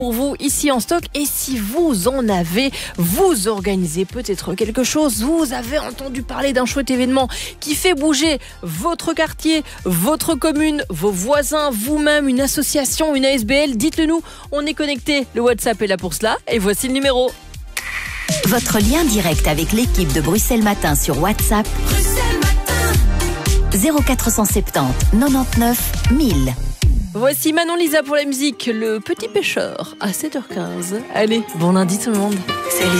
pour vous ici en stock. Et si vous en avez, vous organisez peut-être quelque chose, vous avez entendu parler d'un chouette événement qui fait bouger votre quartier, votre commune, vos voisins, vous-même, une association, une ASBL, dites-le nous, on est connecté, le WhatsApp est là pour cela et voici le numéro. Votre lien direct avec l'équipe de Bruxelles Matin sur WhatsApp. 0470 99 1000. Voici Manon Lisa pour la musique, le petit pêcheur à 7h15. Allez, bon lundi tout le monde. C'est